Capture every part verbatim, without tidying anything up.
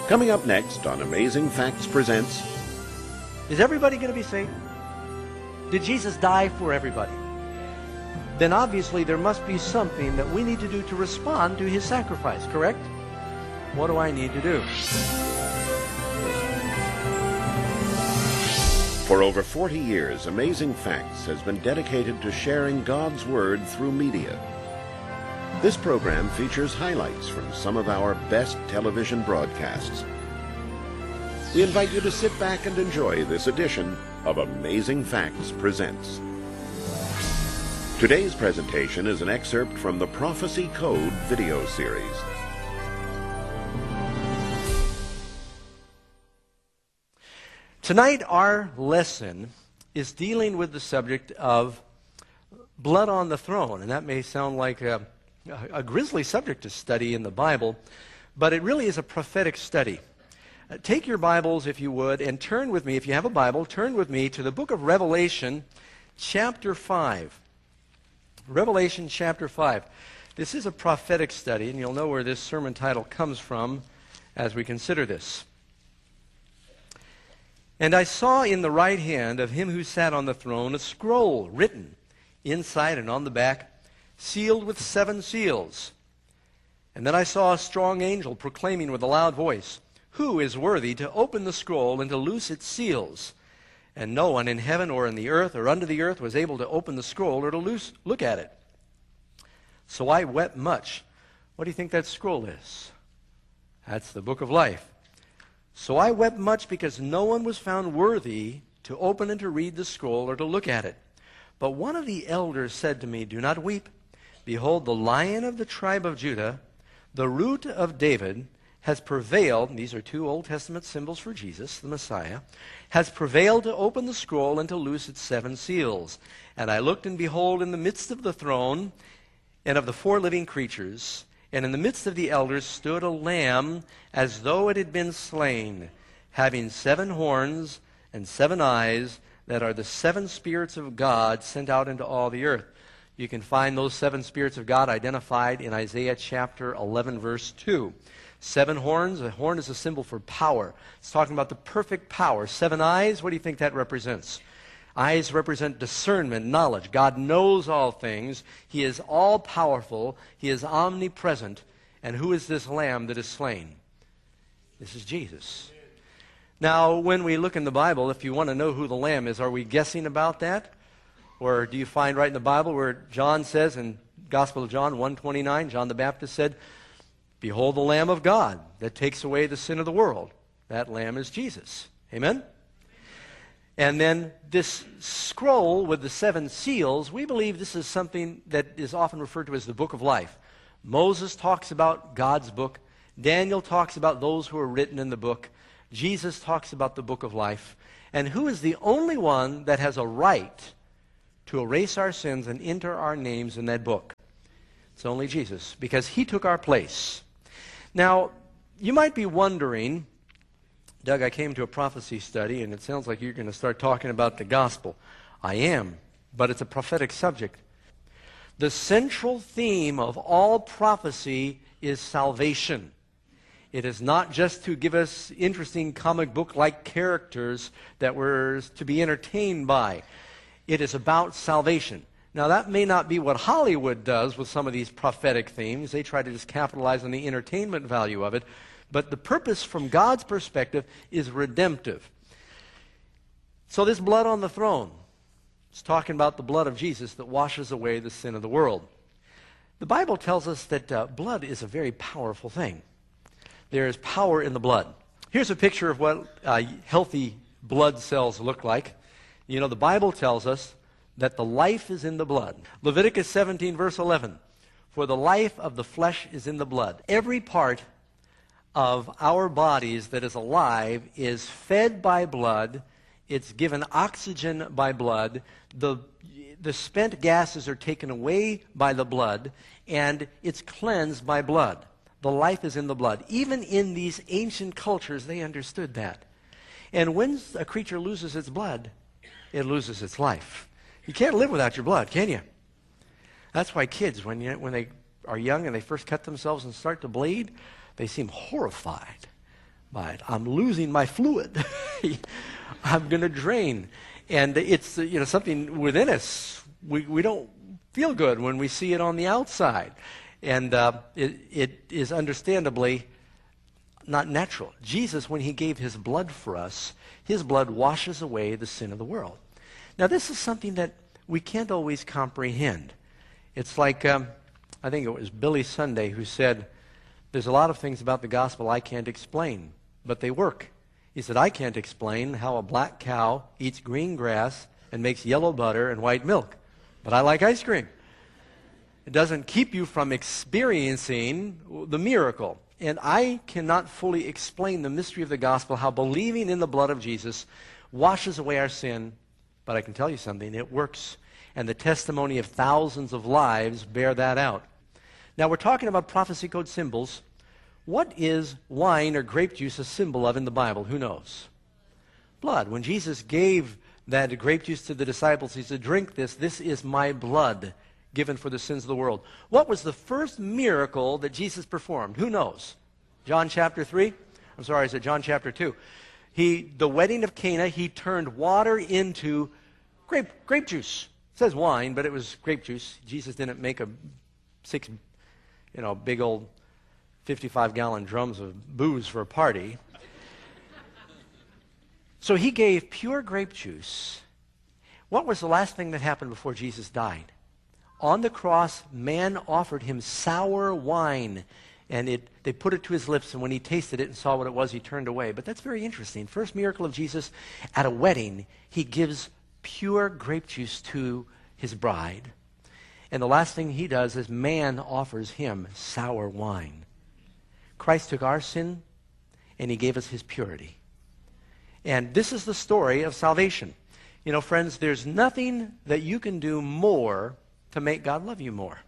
Coming up next on Amazing Facts Presents... Is everybody going to be saved? Did Jesus die for everybody? Then obviously there must be something that we need to do to respond to his sacrifice, correct? What do I need to do? For over forty years, Amazing Facts has been dedicated to sharing God's Word through media. This program features highlights from some of our best television broadcasts. We invite you to sit back and enjoy this edition of Amazing Facts Presents. Today's presentation is an excerpt from the Prophecy Code video series. Tonight our lesson is dealing with the subject of blood on the throne, and that may sound like a, a grisly subject to study in the Bible, but it really is a prophetic study. Uh, take your Bibles, if you would, and turn with me, if you have a Bible, turn with me to the book of Revelation, chapter five. Revelation chapter five. This is a prophetic study, and you'll know where this sermon title comes from as we consider this. And I saw in the right hand of him who sat on the throne a scroll written inside and on the back, sealed with seven seals. And then I saw a strong angel proclaiming with a loud voice, "Who is worthy to open the scroll and to loose its seals?" And no one in heaven or in the earth or under the earth was able to open the scroll or to loose, look at it. So I wept much. What do you think that scroll is? That's the book of life. So I wept much because no one was found worthy to open and to read the scroll or to look at it. But one of the elders said to me, "Do not weep. Behold, the Lion of the tribe of Judah, the Root of David, has prevailed," and these are two Old Testament symbols for Jesus, the Messiah, "has prevailed to open the scroll and to loose its seven seals. And I looked, and behold, in the midst of the throne and of the four living creatures, and in the midst of the elders stood a lamb as though it had been slain, having seven horns and seven eyes, that are the seven spirits of God sent out into all the earth." You can find those seven spirits of God identified in Isaiah chapter eleven, verse two. Seven horns, a horn is a symbol for power. It's talking about the perfect power. Seven eyes, what do you think that represents? Eyes represent discernment, knowledge. God knows all things. He is all-powerful. He is omnipresent. And who is this lamb that is slain? This is Jesus. Now, when we look in the Bible, if you want to know who the lamb is, are we guessing about that? Or do you find right in the Bible where John says in Gospel of John one twenty-nine, John the Baptist said, "Behold the Lamb of God that takes away the sin of the world." That lamb is Jesus. Amen? And then this scroll with the seven seals, we believe this is something that is often referred to as the book of life. Moses talks about God's book. Daniel talks about those who are written in the book. Jesus talks about the book of life. And who is the only one that has a right to erase our sins and enter our names in that book? It's only Jesus, because he took our place. Now, you might be wondering, "Doug, I came to a prophecy study, and it sounds like you're going to start talking about the gospel." I am, but it's a prophetic subject. The central theme of all prophecy is salvation. It is not just to give us interesting comic book-like characters that we're to be entertained by. It is about salvation. Now, that may not be what Hollywood does with some of these prophetic themes. They try to just capitalize on the entertainment value of it. But the purpose from God's perspective is redemptive. So this blood on the throne, it's talking about the blood of Jesus that washes away the sin of the world. The Bible tells us that uh, blood is a very powerful thing. There is power in the blood. Here's a picture of what uh, healthy blood cells look like. You know, the Bible tells us that the life is in the blood. Leviticus seventeen, verse eleven. "For the life of the flesh is in the blood." Every part of our bodies that is alive is fed by blood. It's given oxygen by blood. The, the spent gases are taken away by the blood, and it's cleansed by blood. The life is in the blood. Even in these ancient cultures, they understood that. And when a creature loses its blood, it loses its life. You can't live without your blood, can you? That's why kids, when, you, when they are young and they first cut themselves and start to bleed, they seem horrified. by it. I'm losing my fluid. I'm going to drain. And it's, you know, something within us. We, we don't feel good when we see it on the outside. And uh, it, it is understandably not natural. Jesus, when he gave his blood for us, his blood washes away the sin of the world. Now, this is something that we can't always comprehend. It's like, um, I think it was Billy Sunday who said, there's a lot of things about the gospel I can't explain, but they work. He said, I can't explain how a black cow eats green grass and makes yellow butter and white milk, but I like ice cream. It doesn't keep you from experiencing the miracle. And I cannot fully explain the mystery of the gospel, how believing in the blood of Jesus washes away our sin, but I can tell you something, it works. And the testimony of thousands of lives bear that out. Now, we're talking about prophecy code symbols. What is wine or grape juice a symbol of in the Bible? Who knows? Blood. When Jesus gave that grape juice to the disciples, he said, drink this. This is my blood given for the sins of the world. What was the first miracle that Jesus performed? Who knows? John chapter three? I'm sorry, I said John chapter two. He, the wedding of Cana, he turned water into grape, grape juice. It says wine, but it was grape juice. Jesus didn't make a six, you know, big old fifty-five gallon drums of booze for a party. So he gave pure grape juice. What was the last thing that happened before Jesus died? On the cross, man offered him sour wine, and it, they put it to his lips, and when he tasted it and saw what it was, he turned away. But that's very interesting. First miracle of Jesus, at a wedding, he gives pure grape juice to his bride. And the last thing he does is man offers him sour wine. Christ took our sin, and he gave us his purity. And this is the story of salvation. You know, friends, there's nothing that you can do more to make God love you more.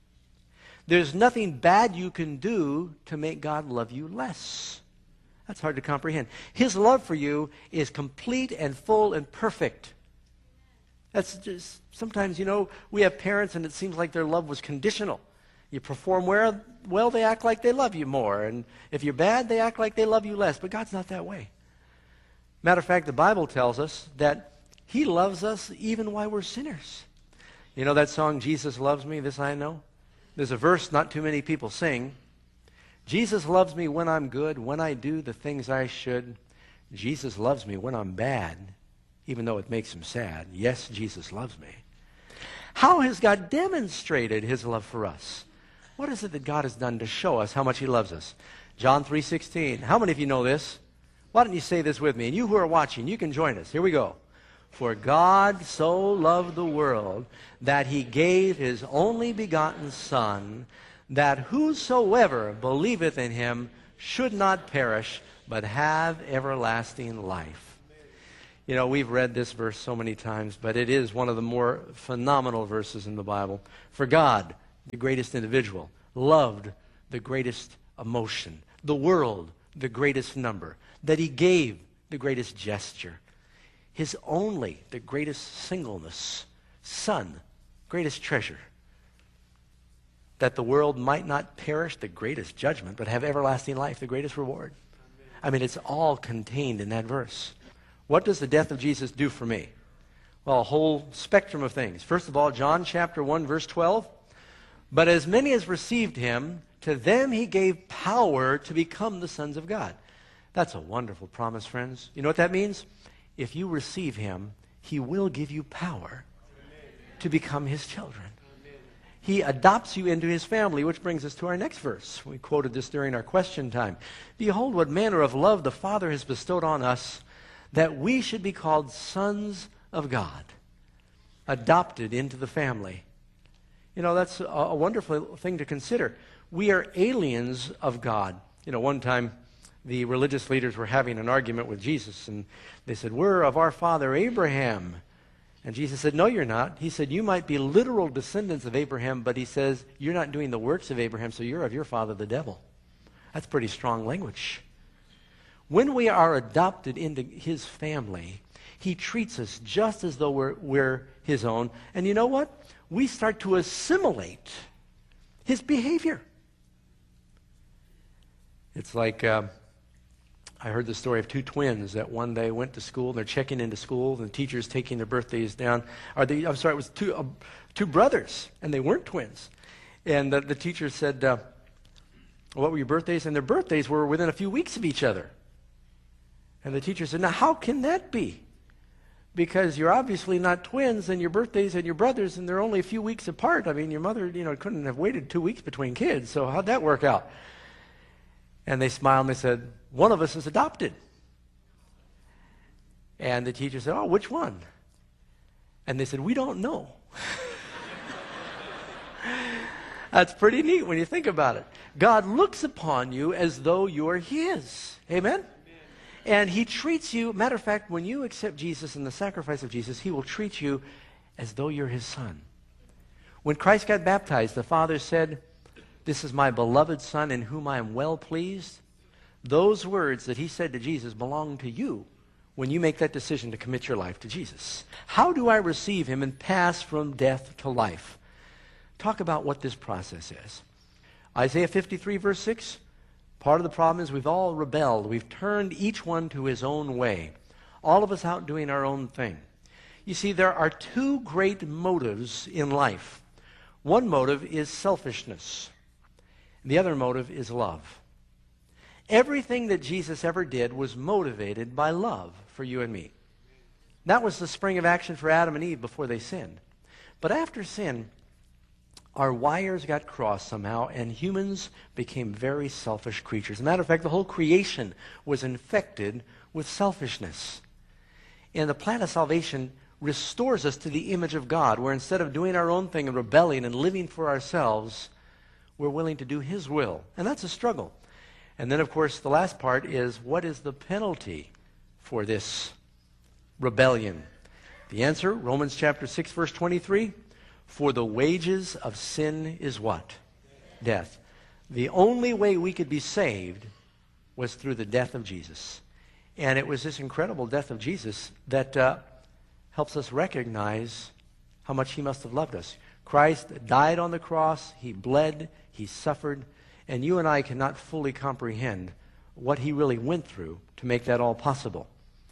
There's nothing bad you can do to make God love you less. That's hard to comprehend. His love for you is complete and full and perfect. That's just, sometimes, you know, we have parents and it seems like their love was conditional. You perform well, well, they act like they love you more. And if you're bad, they act like they love you less. But God's not that way. Matter of fact, the Bible tells us that he loves us even while we're sinners. You know that song, Jesus Loves Me, This I Know? There's a verse not too many people sing. Jesus loves me when I'm good, when I do the things I should. Jesus loves me when I'm bad, even though it makes him sad. Yes, Jesus loves me. How has God demonstrated his love for us? What is it that God has done to show us how much he loves us? John three sixteen. How many of you know this? Why don't you say this with me? And you who are watching, you can join us. Here we go. For God so loved the world that he gave his only begotten Son, that whosoever believeth in him should not perish, but have everlasting life. You know, we've read this verse so many times, but it is one of the more phenomenal verses in the Bible. For God, the greatest individual, loved the greatest emotion, the world, the greatest number, that he gave the greatest gesture. His only, the greatest singleness, Son, greatest treasure, that the world might not perish, the greatest judgment, but have everlasting life, the greatest reward. Amen. I mean, it's all contained in that verse. What does the death of Jesus do for me? Well, a whole spectrum of things. First of all, John chapter one, verse twelve. But as many as received him, to them he gave power to become the sons of God. That's a wonderful promise, friends. You know what that means? If you receive him, he will give you power to become his children. He adopts you into his family, which brings us to our next verse. We quoted this during our question time. Behold, what manner of love the Father has bestowed on us, that we should be called sons of God, adopted into the family. You know, that's a, a wonderful thing to consider. We are aliens of God. You know, one time the religious leaders were having an argument with Jesus, and they said, we're of our father Abraham. And Jesus said, no, you're not. He said, you might be literal descendants of Abraham, but he says, you're not doing the works of Abraham, so you're of your father, the devil. That's pretty strong language. When we are adopted into his family, he treats us just as though we're, we're his own. And you know what? We start to assimilate his behavior. It's like... Uh, I heard the story of two twins that one day went to school, and they're checking into school, and the teacher's taking their birthdays down. Or the, I'm sorry, it was two, uh, two brothers, and they weren't twins. And the, the teacher said, uh, what were your birthdays? And their birthdays were within a few weeks of each other. And the teacher said, now how can that be? Because you're obviously not twins, and your birthdays and your brothers, and they're only a few weeks apart. I mean, your mother, you know, couldn't have waited two weeks between kids, so how'd that work out? And they smiled and they said, one of us is adopted. And the teacher said, oh, which one? And they said, we don't know. That's pretty neat when you think about it. God looks upon you as though you're His. Amen? And He treats you, matter of fact, when you accept Jesus and the sacrifice of Jesus, He will treat you as though you're His Son. When Christ got baptized, the Father said, this is my beloved Son in whom I am well pleased. Those words that He said to Jesus belong to you when you make that decision to commit your life to Jesus. How do I receive Him and pass from death to life? Talk about what this process is. Isaiah fifty-three, verse six. Part of the problem is we've all rebelled. We've turned each one to his own way. All of us out doing our own thing. You see, there are two great motives in life. One motive is selfishness. The other motive is love. Everything that Jesus ever did was motivated by love for you and me. That was the spring of action for Adam and Eve before they sinned. But after sin, our wires got crossed somehow, and humans became very selfish creatures. As a matter of fact, the whole creation was infected with selfishness. And the plan of salvation restores us to the image of God, where instead of doing our own thing and rebelling and living for ourselves, we're willing to do His will. And that's a struggle. And then, of course, the last part is, what is the penalty for this rebellion? The answer, Romans chapter six, verse twenty-three. For the wages of sin is what? Death. The only way we could be saved was through the death of Jesus. And it was this incredible death of Jesus that uh, helps us recognize how much He must have loved us. Christ died on the cross, He bled, He suffered, and you and I cannot fully comprehend what He really went through to make that all possible.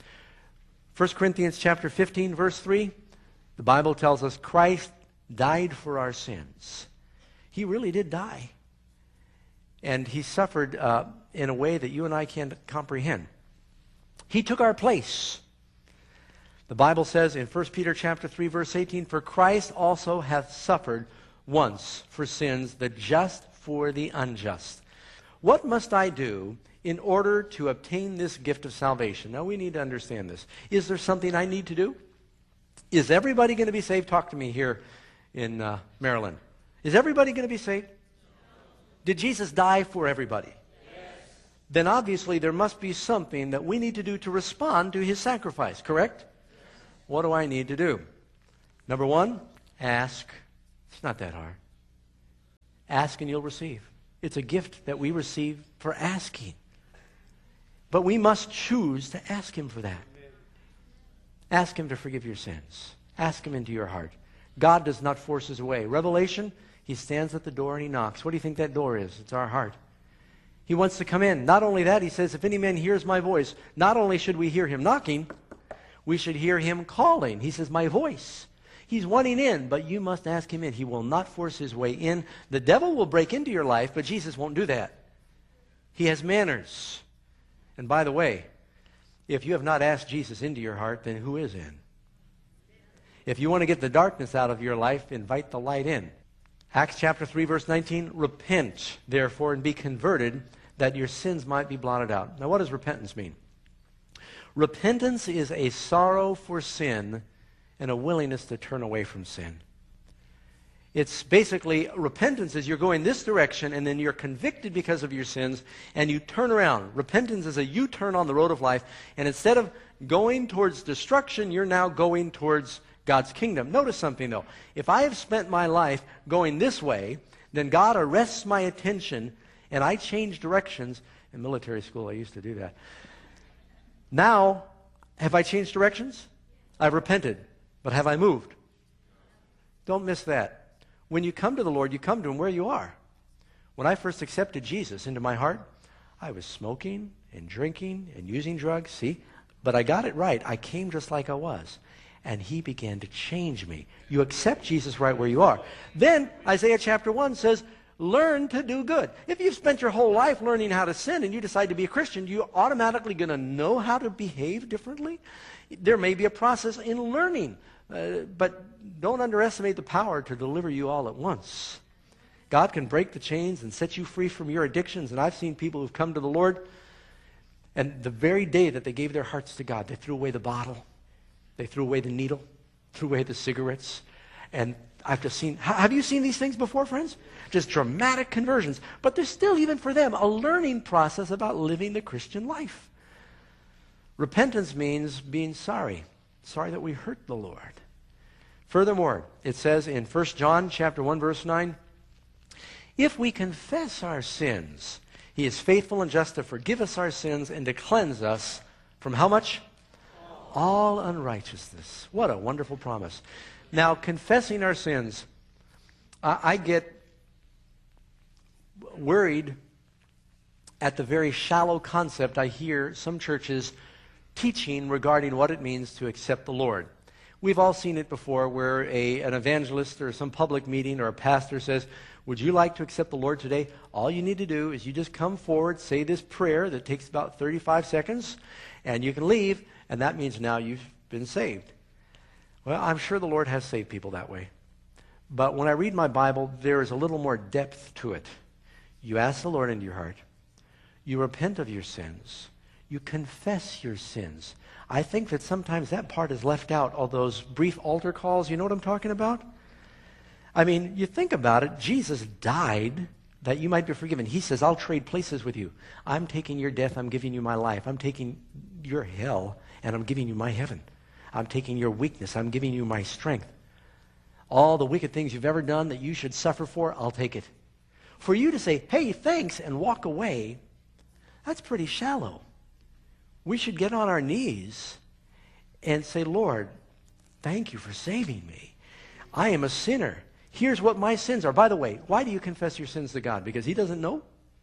First Corinthians chapter fifteen, verse three, the Bible tells us Christ died for our sins. He really did die. And He suffered uh, in a way that you and I can't comprehend. He took our place. The Bible says in First Peter chapter three, verse eighteen, for Christ also hath suffered once for sins, the just for the unjust. What must I do in order to obtain this gift of salvation? Now we need to understand this. Is there something I need to do? Is everybody going to be saved? Talk to me here in uh, Maryland. Is everybody going to be saved? Did Jesus die for everybody? Yes. Then obviously there must be something that we need to do to respond to His sacrifice, correct? Yes. What do I need to do? Number one, ask. It's not that hard. Ask and you'll receive. It's a gift that we receive for asking. But we must choose to ask Him for that. Amen. Ask Him to forgive your sins. Ask Him into your heart. God does not force His way. Revelation, He stands at the door and He knocks. What do you think that door is? It's our heart. He wants to come in. Not only that, He says, if any man hears my voice, not only should we hear Him knocking, we should hear Him calling. He says, my voice. He's wanting in, but you must ask Him in. He will not force His way in. The devil will break into your life, but Jesus won't do that. He has manners. And by the way, if you have not asked Jesus into your heart, then who is in? If you want to get the darkness out of your life, invite the light in. Acts chapter three, verse nineteen, repent, therefore, and be converted, that your sins might be blotted out. Now, what does repentance mean? Repentance is a sorrow for sin and a willingness to turn away from sin. It's basically, repentance is you're going this direction and then you're convicted because of your sins and you turn around. Repentance is a U-turn on the road of life, and instead of going towards destruction, you're now going towards God's kingdom. Notice something though. If I have spent my life going this way, then God arrests my attention and I change directions. In military school I used to do that. Now, have I changed directions? I've repented. But have I moved? Don't miss that. When you come to the Lord, you come to Him where you are. When I first accepted Jesus into my heart, I was smoking and drinking and using drugs, see? But I got it right. I came just like I was. And he began to change me. You accept Jesus right where you are. Then Isaiah chapter one says, learn to do good. If you've spent your whole life learning how to sin and you decide to be a Christian, you're automatically going to know how to behave differently. There may be a process in learning, uh, but don't underestimate the power to deliver you all at once. God can break the chains and set you free from your addictions. And I've seen people who've come to the Lord, and the very day that they gave their hearts to God, they threw away the bottle, they threw away the needle, threw away the cigarettes. And I've just seen, have you seen these things before, friends? Just dramatic conversions. But there's still, even for them, a learning process about living the Christian life. Repentance means being sorry, sorry that we hurt the Lord. Furthermore, it says in First John chapter one, verse nine, if we confess our sins, he is faithful and just to forgive us our sins and to cleanse us from how much? All unrighteousness. What a wonderful promise. Now, confessing our sins, I, I get worried at the very shallow concept I hear some churches teaching regarding what it means to accept the Lord. We've all seen it before where a, an evangelist or some public meeting or a pastor says, would you like to accept the Lord today? All you need to do is you just come forward, say this prayer that takes about thirty-five seconds, and you can leave, and that means now you've been saved. Well, I'm sure the Lord has saved people that way. But when I read my Bible, there is a little more depth to it. You ask the Lord into your heart. You repent of your sins. You confess your sins. I think that sometimes that part is left out, all those brief altar calls. You know what I'm talking about? I mean, you think about it. Jesus died that you might be forgiven. He says, I'll trade places with you. I'm taking your death. I'm giving you my life. I'm taking your hell, and I'm giving you my heaven. I'm taking your weakness. I'm giving you my strength. All the wicked things you've ever done that you should suffer for, I'll take it. For you to say, hey, thanks, and walk away, that's pretty shallow. We should get on our knees and say, Lord, thank you for saving me. I am a sinner. Here's what my sins are. By the way, why do you confess your sins to God? Because he doesn't know?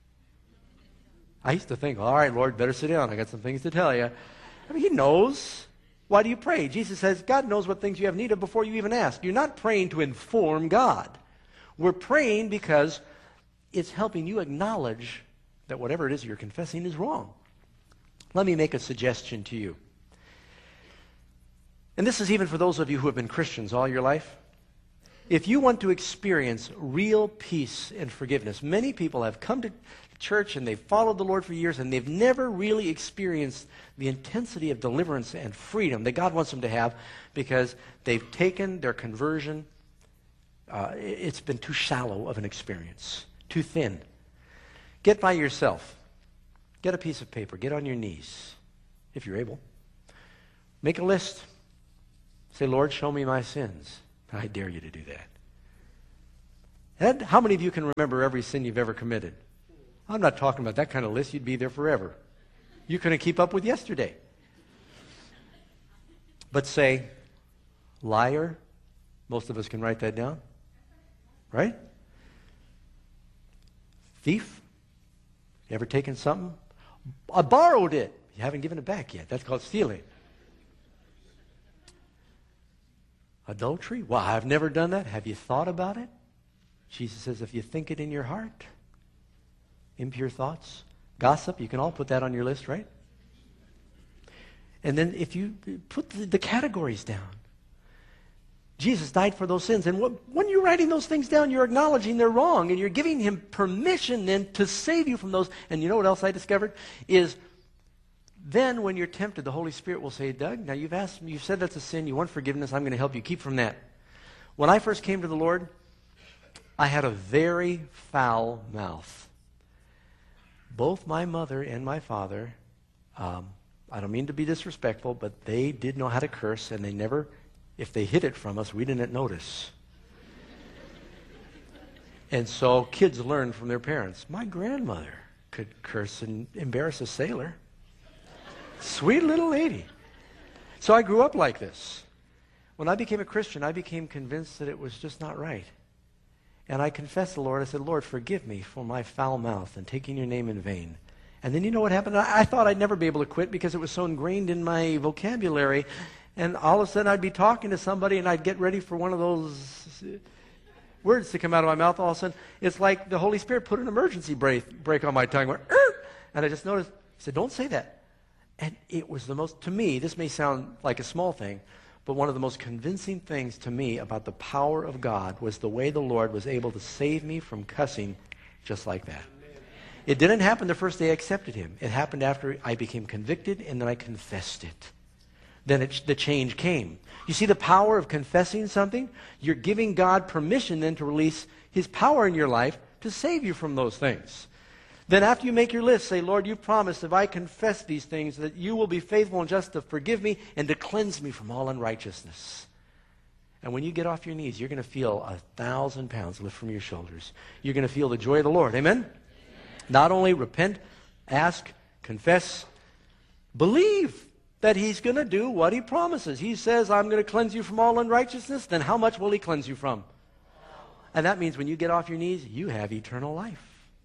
I used to think, all right, Lord, better sit down. I got some things to tell you. I mean, he knows. Why do you pray? Jesus says God knows what things you have need of before you even ask. You're not praying to inform God. We're praying because it's helping you acknowledge that whatever it is you're confessing is wrong. Let me make a suggestion to you. And this is even for those of you who have been Christians all your life. If you want to experience real peace and forgiveness, many people have come to church and they've followed the Lord for years and they've never really experienced the intensity of deliverance and freedom that God wants them to have because they've taken their conversion. Uh, it's been too shallow of an experience, too thin. Get by yourself. Get a piece of paper. Get on your knees, if you're able. Make a list. Say, Lord, show me my sins. I dare you to do that. And how many of you can remember every sin you've ever committed? I'm not talking about that kind of list. You'd be there forever. You couldn't keep up with yesterday. But say, liar. Most of us can write that down. Right? Thief. You ever taken something? I borrowed it. You haven't given it back yet. That's called stealing. Adultery? Well, I've never done that. Have you thought about it? Jesus says, if you think it in your heart, impure thoughts, gossip, you can all put that on your list, right? And then if you put the, the categories down, Jesus died for those sins. And what, when you're writing those things down, you're acknowledging they're wrong, and you're giving him permission then to save you from those. And you know what else I discovered? Is then when you're tempted, the Holy Spirit will say, Doug, now you've asked me, you've said that's a sin, you want forgiveness, I'm going to help you. Keep from that. When I first came to the Lord, I had a very foul mouth. Both my mother and my father, um, I don't mean to be disrespectful, but they did know how to curse, and they never, if they hid it from us, we didn't notice. And so kids learn from their parents. My grandmother could curse and embarrass a sailor. Sweet little lady. So I grew up like this. When I became a Christian, I became convinced that it was just not right. And I confessed to the Lord. I said, Lord, forgive me for my foul mouth and taking your name in vain. And then you know what happened? I, I thought I'd never be able to quit because it was so ingrained in my vocabulary. And all of a sudden I'd be talking to somebody and I'd get ready for one of those words to come out of my mouth. All of a sudden, it's like the Holy Spirit put an emergency brake, brake on my tongue. Went, and I just noticed, he said, don't say that. And it was the most, to me, this may sound like a small thing, but one of the most convincing things to me about the power of God was the way the Lord was able to save me from cussing just like that. It didn't happen the first day I accepted him. It happened after I became convicted and then I confessed it. Then it, the change came. You see the power of confessing something? You're giving God permission then to release his power in your life to save you from those things. Then after you make your list, say, Lord, you promised if I confess these things that you will be faithful and just to forgive me and to cleanse me from all unrighteousness. And when you get off your knees, you're going to feel a thousand pounds lift from your shoulders. You're going to feel the joy of the Lord. Amen? Amen. Not only repent, ask, confess, believe that he's going to do what he promises. He says, I'm going to cleanse you from all unrighteousness. Then how much will he cleanse you from? And that means when you get off your knees, you have eternal life.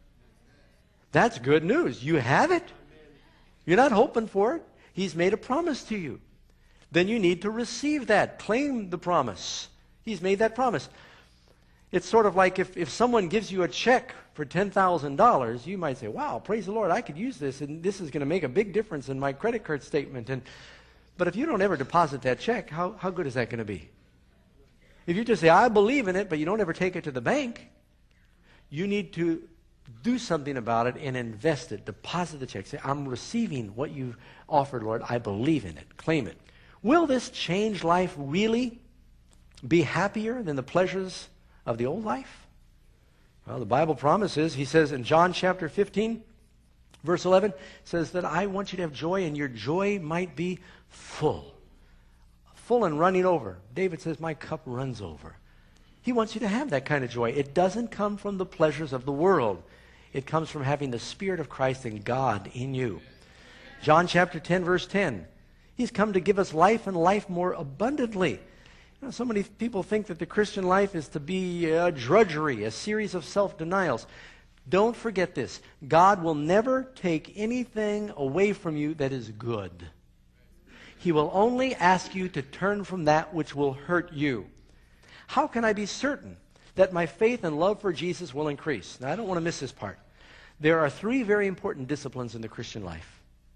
That's good news. You have it. You're not hoping for it. He's made a promise to you. Then you need to receive that. Claim the promise. He's made that promise. It's sort of like if, if someone gives you a check for ten thousand dollars, you might say, wow, praise the Lord, I could use this, and this is going to make a big difference in my credit card statement. And, but if you don't ever deposit that check, how, how good is that going to be? If you just say, I believe in it, but you don't ever take it to the bank, you need to do something about it and invest it. Deposit the check. Say, I'm receiving what you've offered, Lord. I believe in it. Claim it. Will this changed life really be happier than the pleasures of the old life? Well, the Bible promises, he says in John chapter fifteen, verse eleven, says that I want you to have joy and your joy might be full. Full and running over. David says, my cup runs over. He wants you to have that kind of joy. It doesn't come from the pleasures of the world. It comes from having the Spirit of Christ and God in you. John chapter ten, verse ten. He's come to give us life and life more abundantly. You know, so many people think that the Christian life is to be a drudgery, a series of self-denials. Don't forget this. God will never take anything away from you that is good. He will only ask you to turn from that which will hurt you. How can I be certain that my faith and love for Jesus will increase? Now, I don't want to miss this part. There are three very important disciplines in the Christian life.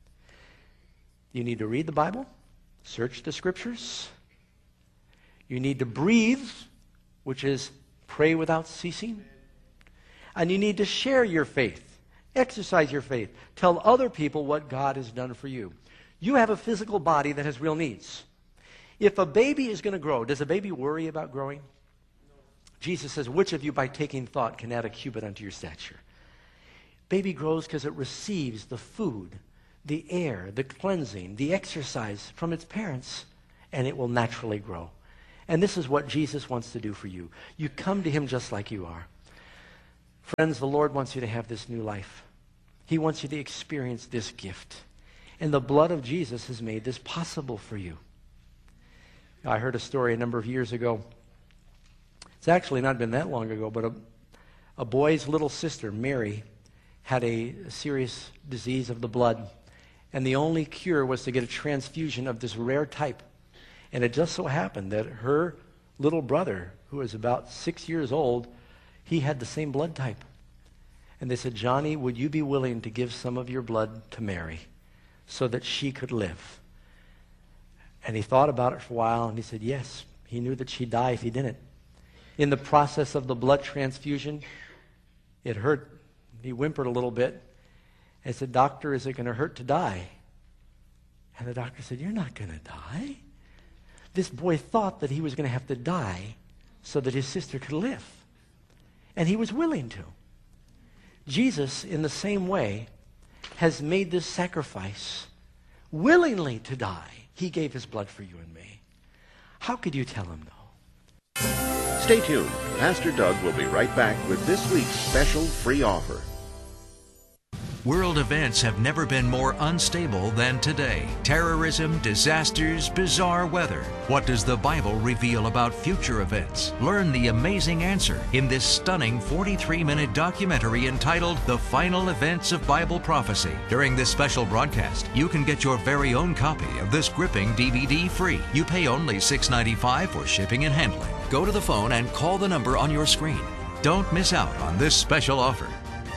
You need to read the Bible, search the Scriptures. You need to breathe, which is pray without ceasing. And you need to share your faith, exercise your faith, tell other people what God has done for you. You have a physical body that has real needs. If a baby is going to grow, does a baby worry about growing? Jesus says, which of you by taking thought can add a cubit unto your stature? Baby grows because it receives the food, the air, the cleansing, the exercise from its parents, and it will naturally grow. And this is what Jesus wants to do for you. You come to him just like you are. Friends, the Lord wants you to have this new life. He wants you to experience this gift. And the blood of Jesus has made this possible for you. I heard a story a number of years ago. It's actually not been that long ago, but a, a boy's little sister, Mary, had a, a serious disease of the blood. And the only cure was to get a transfusion of this rare type. And it just so happened that her little brother, who was about six years old, he had the same blood type. And they said, Johnny, would you be willing to give some of your blood to Mary so that she could live? And he thought about it for a while, and he said, yes. He knew that she'd die if he didn't. In the process of the blood transfusion, it hurt. He whimpered a little bit and said, doctor, is it going to hurt to die? And the doctor said, you're not going to die. This boy thought that he was going to have to die so that his sister could live. And he was willing to. Jesus, in the same way, has made this sacrifice willingly to die. He gave his blood for you and me. How could you tell him no? Stay tuned. Pastor Doug will be right back with this week's special free offer. World events have never been more unstable than today. Terrorism, disasters, bizarre weather. What does the Bible reveal about future events? Learn the amazing answer in this stunning forty-three minute documentary entitled The Final Events of Bible Prophecy. During this special broadcast, you can get your very own copy of this gripping D V D free. You pay only six dollars and ninety-five cents for shipping and handling. Go to the phone and call the number on your screen. Don't miss out on this special offer.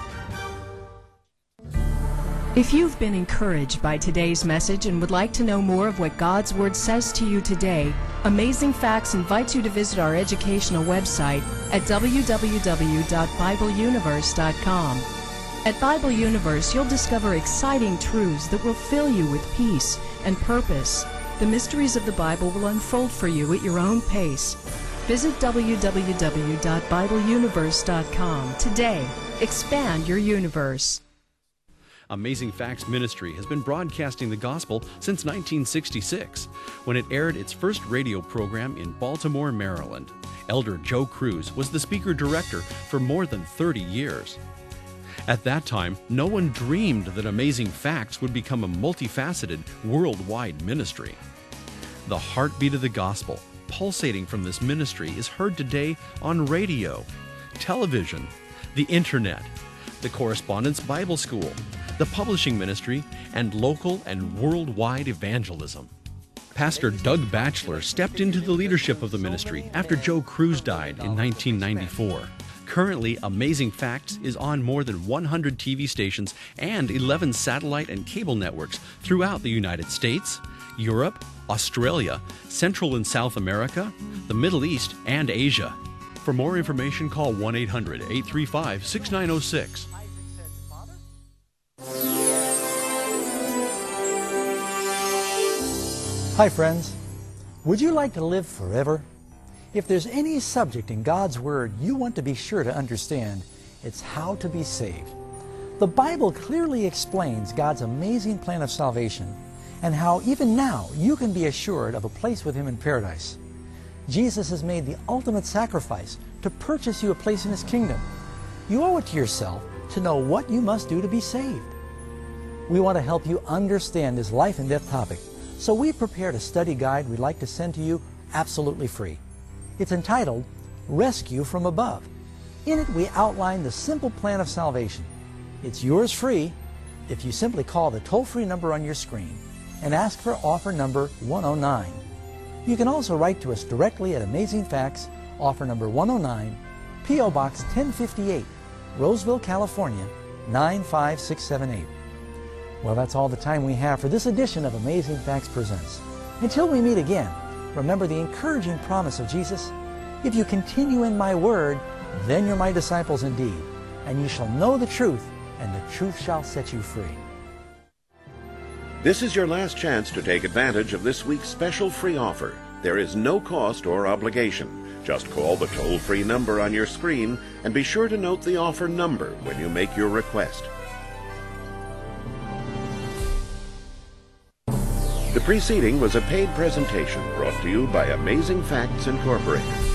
If you've been encouraged by today's message and would like to know more of what God's Word says to you today, Amazing Facts invites you to visit our educational website at w w w dot bible universe dot com. At Bible Universe, you'll discover exciting truths that will fill you with peace and purpose. The mysteries of the Bible will unfold for you at your own pace. Visit w w w dot bible universe dot com today. Expand your universe. Amazing Facts Ministry has been broadcasting the gospel since nineteen sixty-six, when it aired its first radio program in Baltimore, Maryland. Elder Joe Cruz was the speaker-director for more than thirty years. At that time, no one dreamed that Amazing Facts would become a multifaceted, worldwide ministry. The heartbeat of the gospel, pulsating from this ministry, is heard today on radio, television, the internet, the Correspondence Bible School, the publishing ministry, and local and worldwide evangelism. Pastor Doug Batchelor stepped into the leadership of the ministry after Joe Cruz died in nineteen ninety-four. Currently, Amazing Facts is on more than one hundred T V stations and eleven satellite and cable networks throughout the United States, Europe, Australia, Central and South America, the Middle East, and Asia. For more information, call one eight hundred, eight three five, six nine zero six. Hi friends, would you like to live forever? If there's any subject in God's Word you want to be sure to understand, it's how to be saved. The Bible clearly explains God's amazing plan of salvation and how even now you can be assured of a place with Him in paradise. Jesus has made the ultimate sacrifice to purchase you a place in His kingdom. You owe it to yourself to know what you must do to be saved. We want to help you understand this life and death topic, so we've prepared a study guide we'd like to send to you absolutely free. It's entitled Rescue from Above. In it we outline the simple plan of salvation. It's yours free if you simply call the toll-free number on your screen and ask for offer number one oh nine. You can also write to us directly at Amazing Facts, offer number one oh nine, P O Box ten fifty-eight, Roseville, California, nine five six seven eight. Well, that's all the time we have for this edition of Amazing Facts Presents. Until we meet again, remember the encouraging promise of Jesus, if you continue in my word, then you're my disciples indeed, and you shall know the truth, and the truth shall set you free. This is your last chance to take advantage of this week's special free offer. There is no cost or obligation. Just call the toll-free number on your screen and be sure to note the offer number when you make your request. The preceding was a paid presentation brought to you by Amazing Facts Incorporated.